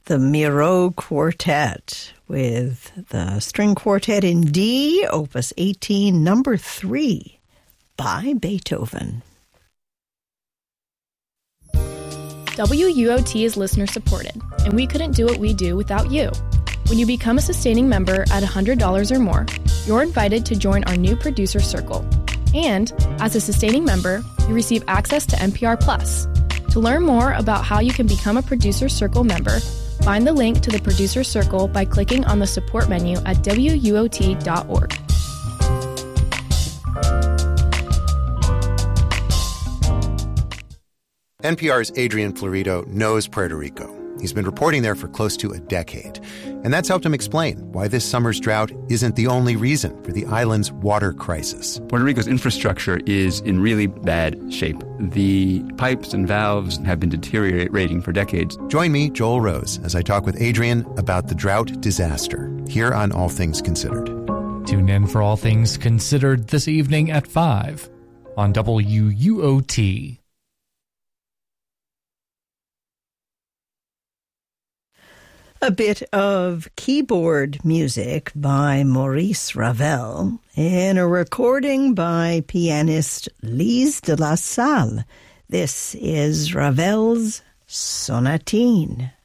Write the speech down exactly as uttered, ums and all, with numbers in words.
the Miro Quartet with the String Quartet in D, Opus eighteen, number three, by Beethoven. W U O T is listener-supported, and we couldn't do what we do without you. When you become a sustaining member at one hundred dollars or more, you're invited to join our new producer circle. And, as a sustaining member, you receive access to N P R Plus. To learn more about how you can become a Producer Circle member, find the link to the Producer Circle by clicking on the support menu at W U O T dot org. N P R's Adrian Florido knows Puerto Rico. He's been reporting there for close to a decade. And that's helped him explain why this summer's drought isn't the only reason for the island's water crisis. Puerto Rico's infrastructure is in really bad shape. The pipes and valves have been deteriorating for decades. Join me, Joel Rose, as I talk with Adrian about the drought disaster, here on All Things Considered. Tune in for All Things Considered this evening at five on W U O T. A bit of keyboard music by Maurice Ravel in a recording by pianist Lise de la Salle. This is Ravel's Sonatine.